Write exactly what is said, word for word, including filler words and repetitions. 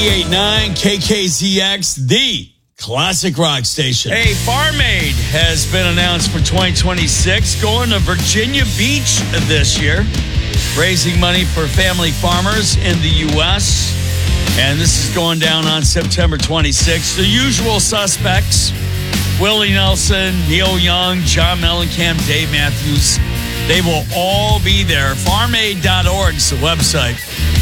eight nine K K Z X, the classic rock station. Hey, Farm Aid has been announced for twenty twenty-six, going to Virginia Beach this year, raising money for family farmers in the U S And this is going down on September twenty-sixth. The usual suspects, Willie Nelson, Neil Young, John Mellencamp, Dave Matthews, they will all be there. farm aid dot org is the website.